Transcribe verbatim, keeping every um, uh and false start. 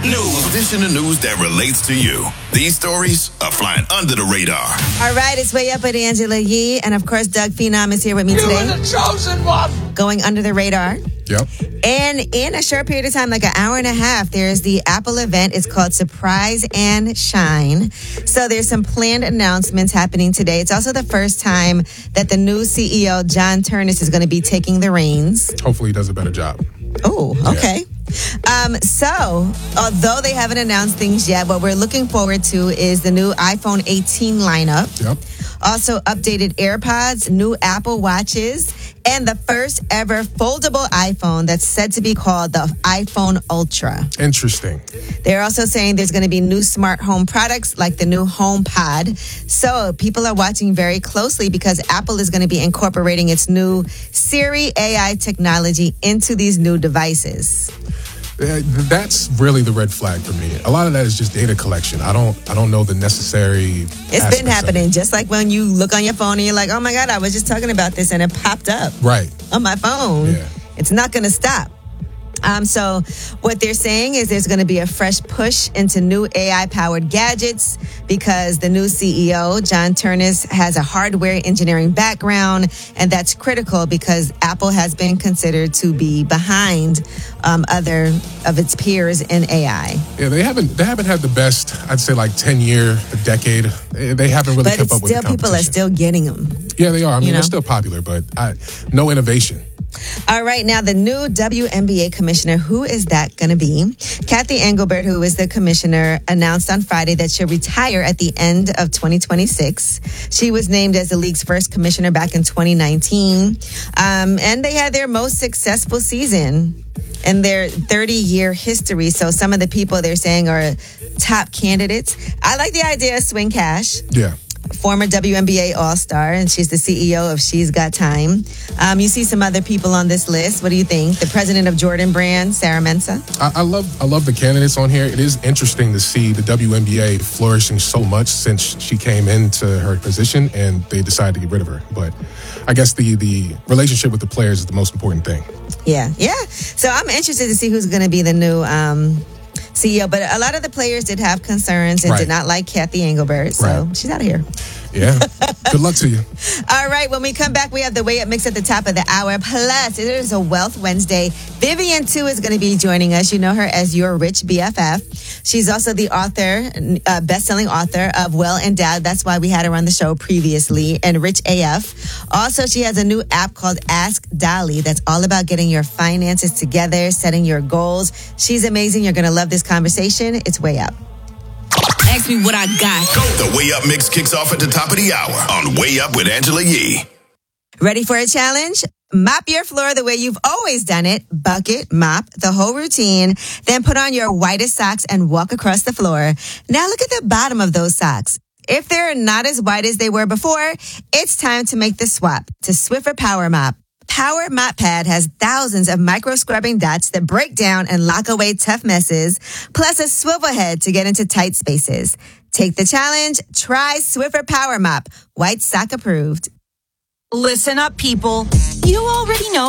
News. Edition of news that relates to you. These stories are flying under the radar. All right, it's Way Up with Angela Yee. And, of course, Doug Phenom is here with me you today. You are the chosen one. Going under the radar. Yep. And in a short period of time, like an hour and a half, there's the Apple event. It's called Surprise and Shine. So there's some planned announcements happening today. It's also the first time that the new C E O, John Ternus, is going to be taking the reins. Hopefully he does a better job. Oh, okay. Yeah. Um, so, although they haven't announced things yet, what we're looking forward to is the new iPhone eighteen lineup. Yep. Also, updated AirPods, new Apple Watches, and the first ever foldable iPhone that's said to be called the iPhone Ultra. Interesting. They're also saying there's going to be new smart home products like the new HomePod. So people are watching very closely because Apple is going to be incorporating its new Siri A I technology into these new devices. Uh, that's really the red flag for me. A lot of that is just data collection. I don't I don't know the necessary It's been happening. Just like when you look on your phone and you're like, oh my God, I was just talking about this and it popped up. Right. On my phone. Yeah. It's not going to stop. Um, so what they're saying is there's going to be a fresh push into new A I-powered gadgets because the new C E O, John Ternus, has a hardware engineering background, and that's critical because Apple has been considered to be behind um, other of its peers in A I. Yeah, they haven't they haven't had the best, I'd say, like ten-year, a decade. They haven't really but kept up with the still, people are still getting them. Yeah, they are. I mean, you know? They're still popular, but I, no innovation. All right, now the new W N B A commissioner, who is that going to be? Kathy Engelbert, who is the commissioner, announced on Friday that she'll retire at the end of twenty twenty-six. She was named as the league's first commissioner back in twenty nineteen. Um, and they had their most successful season in their thirty-year history. So some of the people they're saying are top candidates. I like the idea of Swing Cash. Yeah. Former W N B A All-Star, and she's the C E O of She's Got Time. Um, you see some other people on this list. What do you think? The president of Jordan Brand, Sarah Mensah. I, I love I love the candidates on here. It is interesting to see the W N B A flourishing so much since she came into her position, and they decided to get rid of her. But I guess the the relationship with the players is the most important thing. Yeah, yeah. So I'm interested to see who's going to be the new um, C E O. But a lot of the players did have concerns and right. did not like Kathy Engelbert. So right. she's out of here. Yeah. Good luck to you. All right. When we come back, we have the Way Up Mix at the top of the hour. Plus, it is a Wealth Wednesday. Vivian, too, is going to be joining us. You know her as Your Rich B F F. She's also the author, uh, best-selling author of Well Endowed. That's why we had her on the show previously, and Rich A F. Also, she has a new app called Ask Dolly that's all about getting your finances together, setting your goals. She's amazing. You're going to love this conversation. It's Way Up. Ask me what I got. The Way Up Mix kicks off at the top of the hour on Way Up with Angela Yee. Ready for a challenge? Mop your floor the way you've always done it. Bucket, mop, the whole routine. Then put on your whitest socks and walk across the floor. Now look at the bottom of those socks. If they're not as white as they were before, it's time to make the swap to Swiffer Power Mop. Power Mop Pad has thousands of micro-scrubbing dots that break down and lock away tough messes, plus a swivel head to get into tight spaces. Take the challenge. Try Swiffer Power Mop. White sock approved. Listen up, people. You already know